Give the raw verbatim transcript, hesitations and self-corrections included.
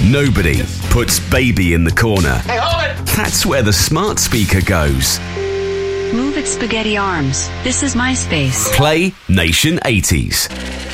Nobody puts baby in the corner. Hey, hold it! That's where the smart speaker goes. Move it, spaghetti arms. This is my space. Play Nation eighties.